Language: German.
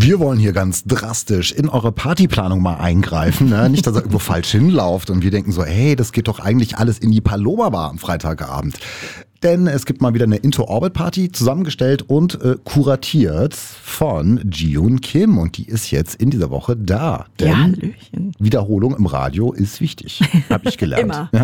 Wir wollen hier ganz drastisch in eure Partyplanung mal eingreifen. Ne? Nicht, dass ihr irgendwo falsch hinlauft und wir denken so, hey, das geht doch eigentlich alles in die Paloma Bar am Freitagabend. Denn es gibt mal wieder eine Into-Orbit-Party, zusammengestellt und kuratiert von Ji-Yoon Kim. Und die ist jetzt in dieser Woche da. Denn Ja, Hallöchen. Wiederholung im Radio ist wichtig, habe ich gelernt. Immer.